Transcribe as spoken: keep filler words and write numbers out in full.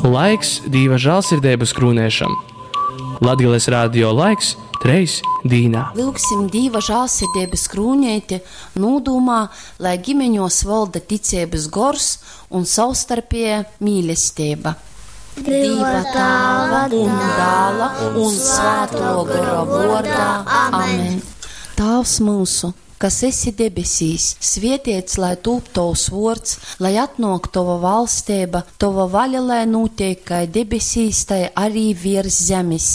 Laiks Dieva žēlsirdības krūnēšam. Latgales radio laiks treis dīnā. Lūgsim Dieva žēlsirdības krūnēti nūdūmā, lai ģimeņos valda ticības gors un savstarpēja mīlestība. Dieva Tēva un Dēla un Svēto gara vārdā. Amen. Tēvs mūsu, kas esi debesīs, svētīts lai tūp tavs vārds, lai atnāk tava valstība, tava vaļa lai notiek kā debesīs, tai arī virs zemes.